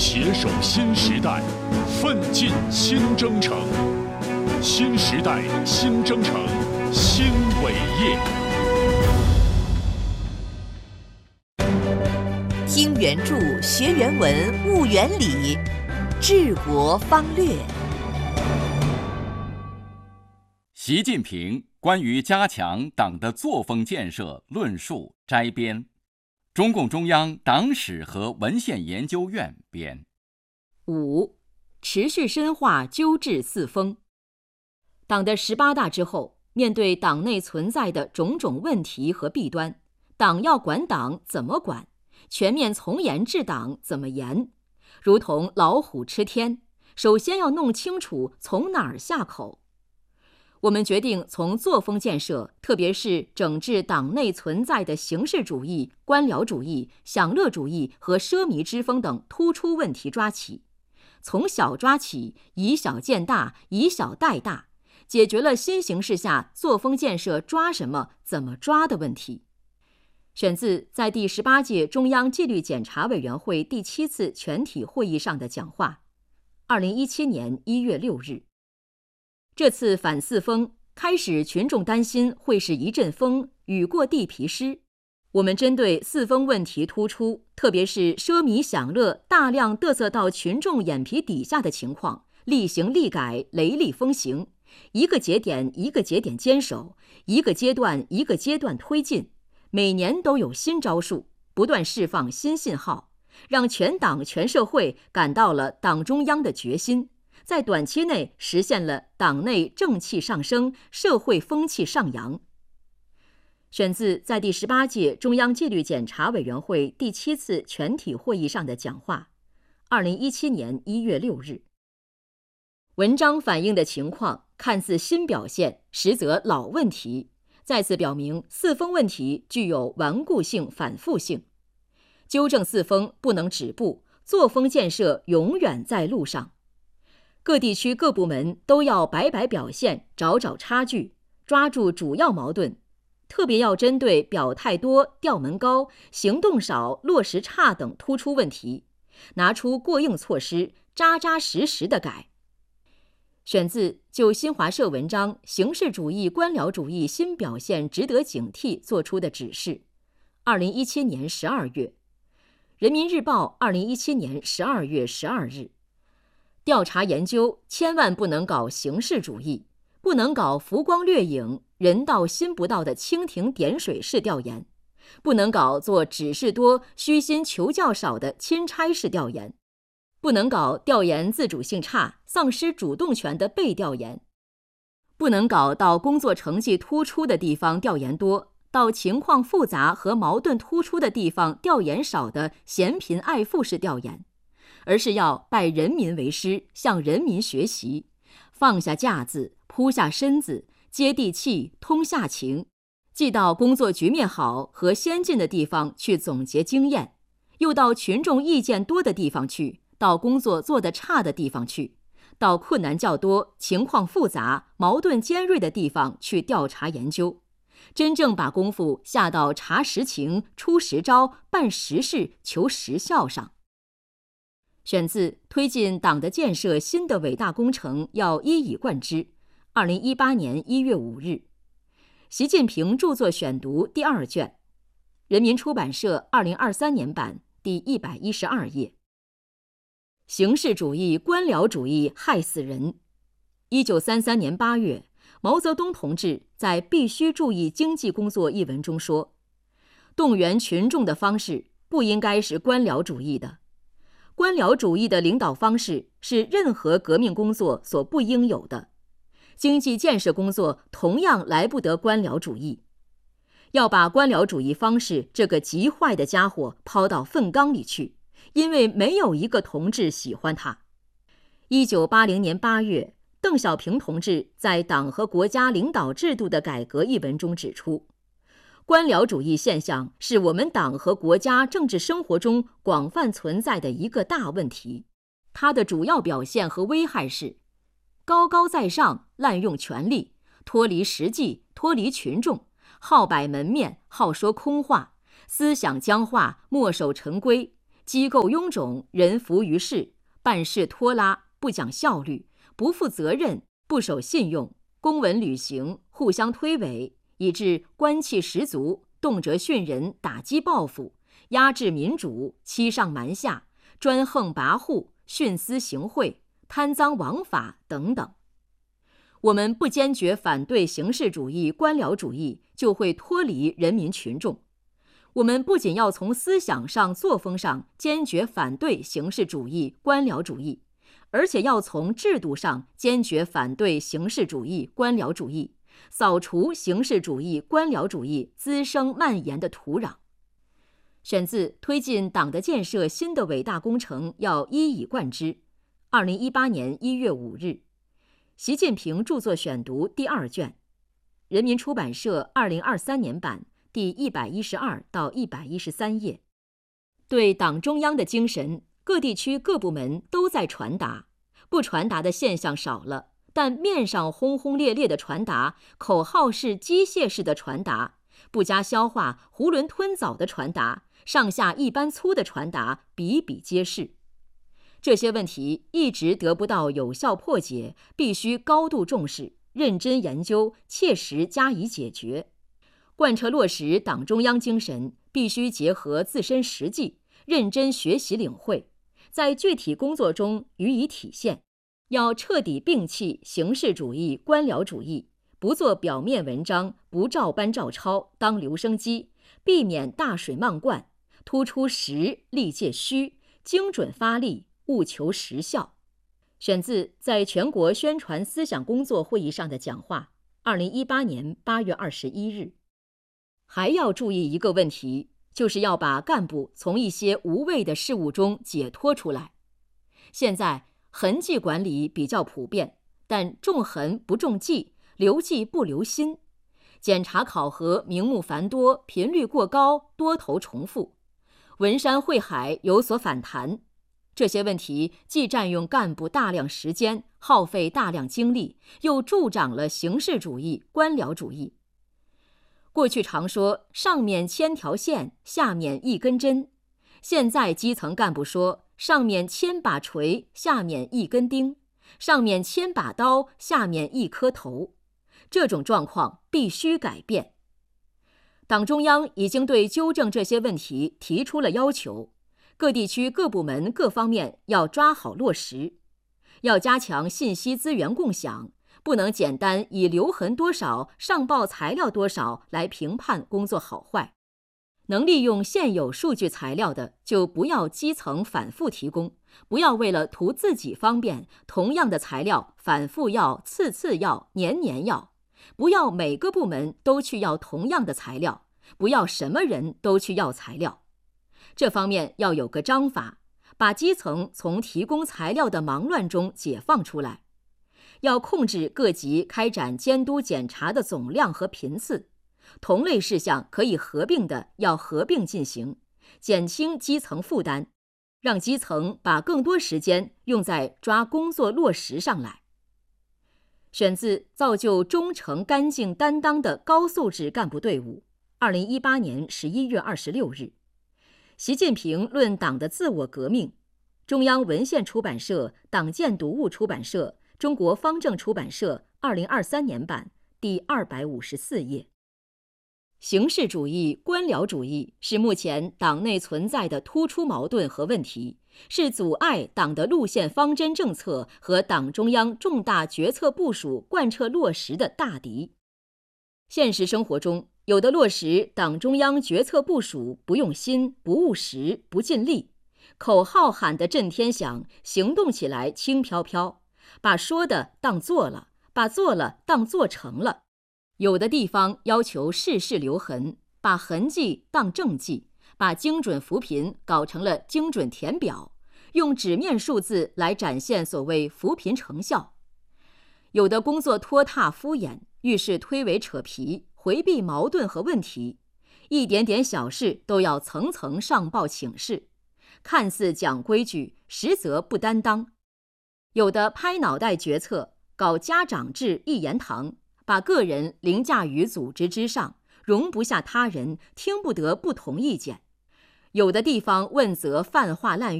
携手新时代，奋进新征程。新时代新征程，新伟业。 听原著，学原文，悟原理，治国方略。 习近平关于加强党的作风建设论述摘编，中共中央党史和文献研究院编。 5. 持续深化纠治四风。党的18大之后，面对党内存在的种种问题和弊端，党要管党怎么管？全面从严治党怎么严？如同老虎吃天，首先要弄清楚从哪儿下口。我们决定从作风建设，特别是整治党内存在的形式主义、官僚主义、享乐主义和奢靡之风等突出问题抓起，从小抓起，以小见大，以小带大，解决了新形势下作风建设抓什么、怎么抓的问题。选自在第18届中央纪律检查委员会第7次全体会议上的讲话，2017年1月6日。这次反四风，开始群众担心会是一阵风，雨过地皮湿。我们针对四风问题突出，特别是奢靡享乐大量嘚瑟到群众眼皮底下的情况，力行力改，雷厉风行，一个节点一个节点坚守，一个阶段一个阶段推进，每年都有新招数，不断释放新信号，让全党全社会感到了党中央的决心，在短期内实现了党内正气上升，社会风气上扬。选自在第18届中央纪律检查委员会第7次全体会议上的讲话，2017年1月6日。文章反映的情况看似新表现，实则老问题，再次表明四风问题具有顽固性、反复性。纠正四风不能止步，作风建设永远在路上。各地区各部门都要摆摆表现，找找差距，抓住主要矛盾，特别要针对表态多、调门高、行动少、落实差等突出问题，拿出过硬措施，扎扎实实地改。选自就新华社文章《形式主义官僚主义新表现值得警惕》作出的指示，2017年12月，人民日报2017年12月12日。调查研究千万不能搞形式主义，不能搞浮光掠影、人到心不到的蜻蜓点水式调研，不能搞做指示多、虚心求教少的钦差式调研，不能搞调研自主性差、丧失主动权的被调研，不能搞到工作成绩突出的地方调研多，到情况复杂和矛盾突出的地方调研少的嫌贫爱富式调研，而是要拜人民为师，向人民学习，放下架子，扑下身子，接地气，通下情，既到工作局面好和先进的地方去总结经验，又到群众意见多的地方去，到工作做得差的地方去，到困难较多、情况复杂、矛盾尖锐的地方去调查研究，真正把功夫下到查实情、出实招、办实事、求实效上。选自推进党的建设新的伟大工程要一以贯之，2018年1月5日。习近平著作选读第2卷，人民出版社2023年版第112页。形式主义、官僚主义害死人。1933年8月，毛泽东同志在《必须注意经济工作》一文中说，动员群众的方式不应该是官僚主义的。官僚主义的领导方式是任何革命工作所不应有的，经济建设工作同样来不得官僚主义。要把官僚主义方式这个极坏的家伙抛到粪缸里去，因为没有一个同志喜欢他。1980年8月，邓小平同志在《党和国家领导制度的改革》一文中指出，官僚主义现象是我们党和国家政治生活中广泛存在的一个大问题。它的主要表现和危害是：高高在上，滥用权力，脱离实际，脱离群众，好摆门面，好说空话，思想僵化，墨守成规， 机构臃肿，人浮于事，办事拖拉，不讲效率，不负责任，不守信用，公文履行互相推诿，以致官气十足，动辄训人，打击报复，压制民主，欺上瞒下，专横跋扈，徇私行贿，贪赃枉法等等。我们不坚决反对形式主义、官僚主义，就会脱离人民群众。我们不仅要从思想上、作风上坚决反对形式主义、官僚主义，而且要从制度上坚决反对形式主义、官僚主义，扫除形式主义、官僚主义滋生蔓延的土壤。选自《推进党的建设新的伟大工程要一以贯之》，2018年1月5日，习近平著作选读第2卷，人民出版社2023年版第112到113页。对党中央的精神，各地区各部门都在传达，不传达的现象少了，但面上轰轰烈烈的传达，口号式、机械式的传达，不加消化、囫囵吞枣的传达，上下一般粗的传达比比皆是。这些问题一直得不到有效破解，必须高度重视，认真研究，切实加以解决。贯彻落实党中央精神，必须结合自身实际，认真学习领会，在具体工作中予以体现。要彻底摒弃形式主义、官僚主义，不做表面文章，不照搬照抄，当留声机，避免大水漫灌，突出实，力戒虚，精准发力，务求实效。选自在全国宣传思想工作会议上的讲话，2018年8月21日。还要注意一个问题，就是要把干部从一些无谓的事务中解脱出来。现在痕迹管理比较普遍，但重痕不重迹，留迹不留心，检查考核名目繁多，频率过高，多头重复，文山会海有所反弹。这些问题既占用干部大量时间，耗费大量精力，又助长了形式主义、官僚主义。过去常说上面千条线，下面一根针，现在基层干部说上面千把锤，下面一根钉，上面千把刀，下面一颗头。这种状况必须改变。党中央已经对纠正这些问题提出了要求，各地区各部门各方面要抓好落实，要加强信息资源共享，不能简单以留痕多少、上报材料多少来评判工作好坏。能利用现有数据材料的，就不要基层反复提供，不要为了图自己方便，同样的材料反复要、次次要、年年要，不要每个部门都去要同样的材料，不要什么人都去要材料。这方面要有个章法，把基层从提供材料的忙乱中解放出来。要控制各级开展监督检查的总量和频次，同类事项可以合并的要合并进行，减轻基层负担，让基层把更多时间用在抓工作落实上来。选自《造就忠诚干净担当的高素质干部队伍》，2018年11月26日。习近平论党的自我革命，中央文献出版社、党建读物出版社、中国方正出版社2023年版第254页。形式主义、官僚主义是目前党内存在的突出矛盾和问题，是阻碍党的路线方针政策和党中央重大决策部署贯彻落实的大敌。现实生活中，有的落实党中央决策部署不用心、不务实、不尽力，口号喊得震天响，行动起来轻飘飘，把说的当做了，把做了当做成了。有的地方要求事事留痕，把痕迹当政绩，把精准扶贫搞成了精准填表，用纸面数字来展现所谓扶贫成效。有的工作拖沓敷衍，遇事推诿扯皮，回避矛盾和问题，一点点小事都要层层上报请示，看似讲规矩，实则不担当。有的拍脑袋决策，搞家长制一言堂，把个人凌驾于组织之上，容不下他人，听不得不同意见。 有的地方问责泛化滥